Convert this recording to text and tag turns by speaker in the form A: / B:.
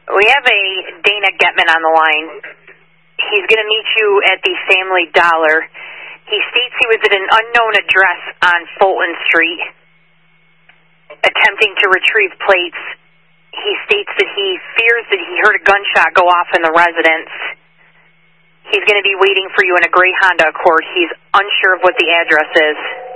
A: We have a Dana Getman on the line. He's going to meet you at the Family Dollar. He states he was at an unknown address on Fulton Street attempting to retrieve plates. He states that he fears that he heard a gunshot go off in the residence. He's going to be waiting for you in a gray Honda Accord. He's unsure of what the address is.